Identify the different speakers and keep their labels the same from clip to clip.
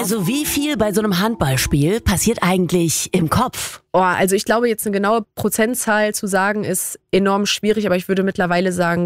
Speaker 1: Also wie viel bei so einem Handballspiel passiert eigentlich im Kopf?
Speaker 2: Also ich glaube, jetzt eine genaue Prozentzahl zu sagen, ist enorm schwierig, aber ich würde mittlerweile sagen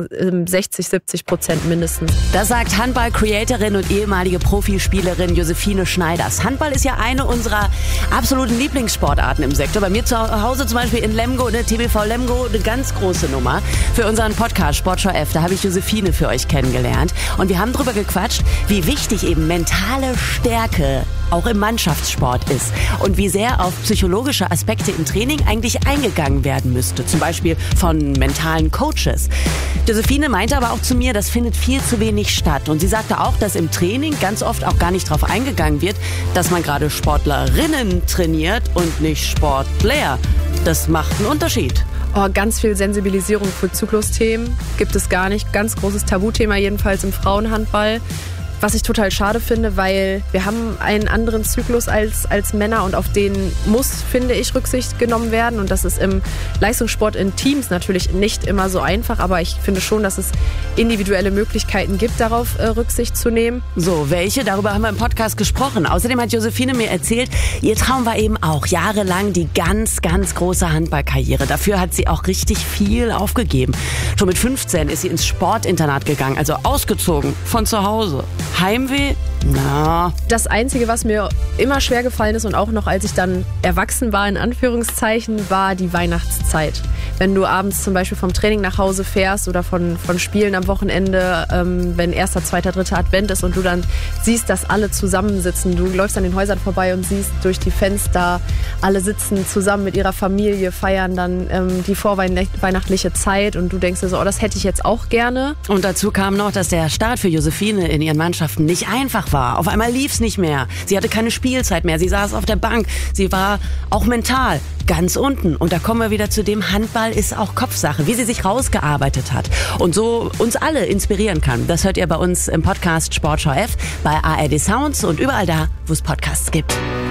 Speaker 2: 60-70% mindestens.
Speaker 1: Das sagt Handball-Creatorin und ehemalige Profispielerin Josephine Schneiders. Handball ist ja eine unserer absoluten Lieblingssportarten im Sektor. Bei mir zu Hause zum Beispiel in Lemgo, der TBV Lemgo, eine ganz große Nummer. Für unseren Podcast Sportschau F, da habe ich Josephine für euch kennengelernt. Und wir haben drüber gequatscht, wie wichtig eben mentale Stärke auch im Mannschaftssport ist und wie sehr auf psychologische Aspekte im Training eigentlich eingegangen werden müsste. Zum Beispiel von mentalen Coaches. Josephine meinte aber auch zu mir, das findet viel zu wenig statt. Und sie sagte auch, dass im Training ganz oft auch gar nicht darauf eingegangen wird, dass man gerade Sportlerinnen trainiert und nicht Sportler. Das macht einen Unterschied.
Speaker 2: Ganz viel Sensibilisierung für Zyklusthemen gibt es gar nicht. Ganz großes Tabuthema jedenfalls im Frauenhandball. Was ich total schade finde, weil wir haben einen anderen Zyklus als Männer und auf den muss, finde ich, Rücksicht genommen werden. Und das ist im Leistungssport in Teams natürlich nicht immer so einfach, aber ich finde schon, dass es individuelle Möglichkeiten gibt, darauf Rücksicht zu nehmen.
Speaker 1: So, welche? Darüber haben wir im Podcast gesprochen. Außerdem hat Josephine mir erzählt, ihr Traum war eben auch jahrelang die ganz, ganz große Handballkarriere. Dafür hat sie auch richtig viel aufgegeben. Schon mit 15 ist sie ins Sportinternat gegangen, also ausgezogen von zu Hause. Heimweh? Na.
Speaker 2: Das Einzige, was mir immer schwer gefallen ist und auch noch als ich dann erwachsen war, in Anführungszeichen, war die Weihnachtszeit. Wenn du abends zum Beispiel vom Training nach Hause fährst oder von Spielen am Wochenende, wenn 1., 2., 3. Advent ist und du dann siehst, dass alle zusammensitzen. Du läufst an den Häusern vorbei und siehst durch die Fenster, alle sitzen zusammen mit ihrer Familie, feiern dann die vorweihnachtliche Zeit und du denkst dir so, das hätte ich jetzt auch gerne.
Speaker 1: Und dazu kam noch, dass der Start für Josephine in ihren Mannschaften nicht einfach war. Auf einmal lief's nicht mehr. Sie hatte keine Spielzeit mehr. Sie saß auf der Bank. Sie war auch mental ganz unten. Und da kommen wir wieder zu dem, Handball ist auch Kopfsache, wie sie sich rausgearbeitet hat und so uns alle inspirieren kann. Das hört ihr bei uns im Podcast Sportschau F, bei ARD Sounds und überall da, wo es Podcasts gibt.